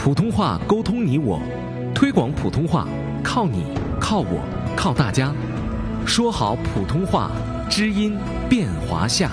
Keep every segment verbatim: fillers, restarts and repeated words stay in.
普通话沟通你我，推广普通话靠你靠我靠大家，说好普通话，知音变华夏。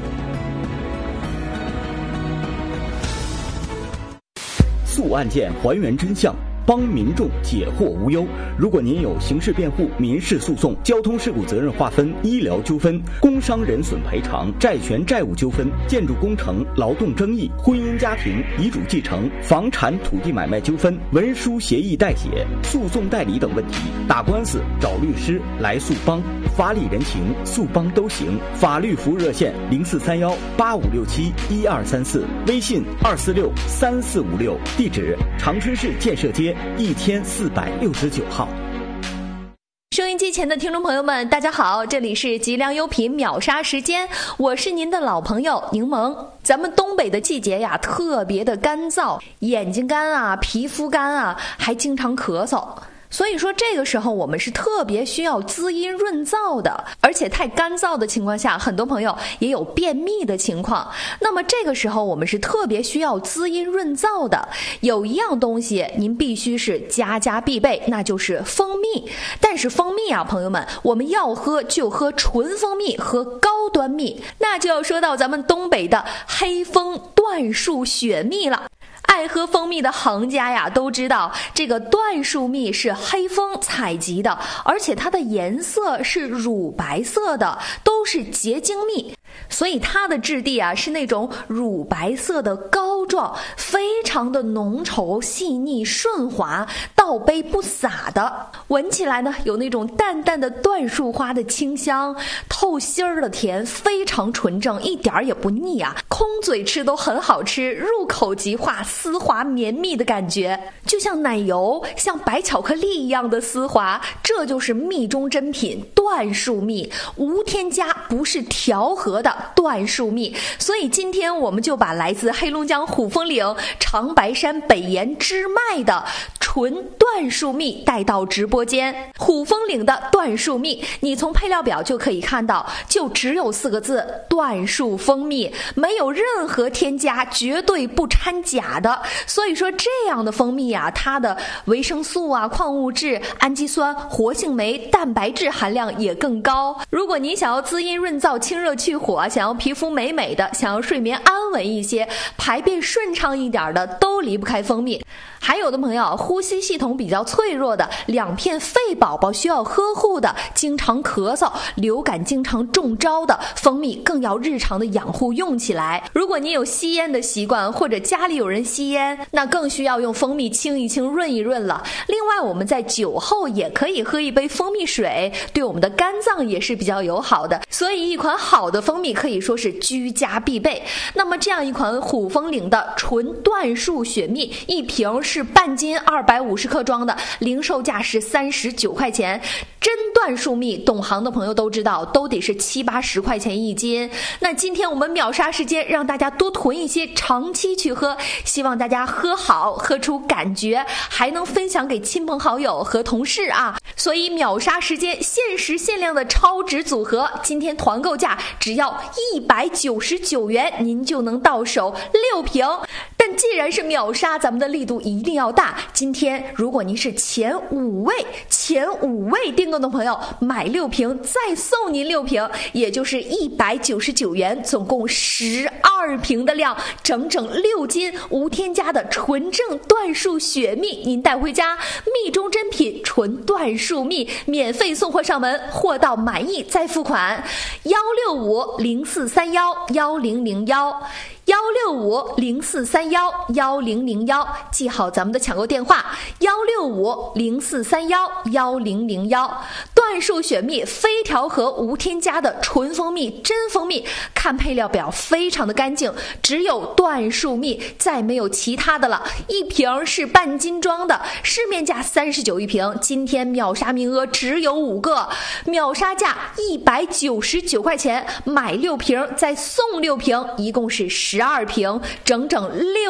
诉案件，还原真相，帮民众解惑无忧。如果您有刑事辩护、民事诉讼、交通事故责任划分、医疗纠纷、工伤人损赔偿、债权债务纠纷、建筑工程、劳动争议、婚姻家庭、遗嘱继承、房产土地买卖纠纷、文书协议代写、诉讼代理等问题，打官司找律师来诉帮，法理人情诉帮都行。法律服务热线零四三幺八五六七一二三四，微信二四六三四五六，地址长春市建设街一千四百六十九号。 收音机前的听众朋友们，大家好，这里是吉良优品秒杀时间，我是您的老朋友柠檬。咱们东北的季节呀，特别的干燥，眼睛干啊，皮肤干啊，还经常咳嗽。所以说这个时候我们是特别需要滋阴润燥的，而且太干燥的情况下，很多朋友也有便秘的情况。那么这个时候我们是特别需要滋阴润燥的，有一样东西您必须是家家必备，那就是蜂蜜。但是蜂蜜啊，朋友们，我们要喝就喝纯蜂蜜和高端蜜，那就要说到咱们东北的黑蜂椴树雪蜜了。爱喝蜂蜜的行家呀，都知道这个椴树蜜是黑蜂采集的，而且它的颜色是乳白色的，都是结晶蜜，所以它的质地啊是那种乳白色的膏状，非常的浓稠细腻顺滑，倒杯不洒的，闻起来呢有那种淡淡的椴树花的清香，透心儿的甜，非常纯正，一点也不腻啊，空嘴吃都很好吃，入口即化，丝滑绵密的感觉，就像奶油像白巧克力一样的丝滑，这就是蜜中珍品椴树蜜，无添加，不是调和的椴树蜜。所以今天我们就把来自黑龙江虎峰岭长白山北岩支脉的纯椴树蜜带到直播间。虎峰岭的椴树蜜，你从配料表就可以看到，就只有四个字：椴树蜂蜜，没有任何添加，绝对不掺假的。所以说这样的蜂蜜啊，它的维生素啊、矿物质、氨基酸、活性酶、蛋白质含量也更高。如果您想要滋阴润燥、清热去火，想要皮肤美美的，想要睡眠安稳一些，排便顺畅一点的，都离不开蜂蜜。还有的朋友呼吸系统比较脆弱的，两片肺宝宝需要呵护的，经常咳嗽、流感经常中招的，蜂蜜更要日常的养护用起来。如果您有吸烟的习惯，或者家里有人吸烟，那更需要用蜂蜜清一清、润一润了。另外我们在酒后也可以喝一杯蜂蜜水，对我们的肝脏也是比较友好的。所以一款好的蜂蜜可以说是居家必备。那么这样一款虎峰岭的纯椴树雪蜜，一瓶是半斤二百五十克装的，零售价是三十九块钱。真椴树蜜懂行的朋友都知道，都得是七八十块钱一斤。那今天我们秒杀时间，让大家多囤一些，长期去喝，希望大家喝好，喝出感觉，还能分享给亲朋好友和同事啊。所以秒杀时间，限时限量的超值组合，今天团购价只要一百九十九元，您就能到手六瓶。但既然是秒杀，咱们的力度一定要大。今天如果您是前五位前五位订购的朋友，买六瓶再送您六瓶，也就是一百九十九元，总共十二瓶的量，整整六斤无添加的纯正椴树雪蜜，您带回家，蜜中珍品纯椴树蜜，免费送货上门，货到满意再付款。幺六五零四三幺幺零零幺。幺六五零四三幺幺零零幺，记好咱们的抢购电话：幺六五零四三幺幺零零幺。椴树雪蜜非调和无添加的纯蜂蜜，真蜂蜜，看配料表非常的干净，只有椴树蜜，再没有其他的了。一瓶是半斤装的，市面价三十九一瓶，今天秒杀名额只有五个，秒杀价一百九十九块钱，买六瓶再送六瓶，一共是十二瓶，整整六